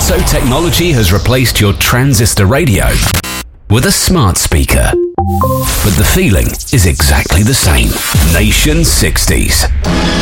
So technology has replaced your transistor radio with a smart speaker. But the feeling is exactly the same. Nation 60s.